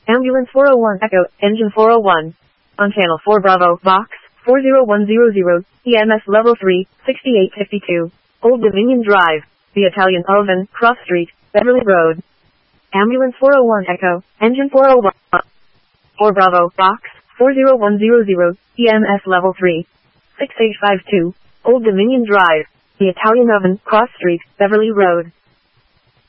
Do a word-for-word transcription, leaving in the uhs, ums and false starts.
Ambulance four oh one Echo, Engine four oh one. On Channel four Bravo, Box, four oh one hundred, E M S Level three, sixty-eight fifty-two. Old Dominion Drive, The Italian Oven, Cross Street, Beverly Road. Ambulance four oh one Echo, Engine four oh one. four Bravo, Box, four oh one hundred, E M S Level three, sixty-eight fifty-two. Old Dominion Drive, The Italian Oven, Cross Street, Beverly Road.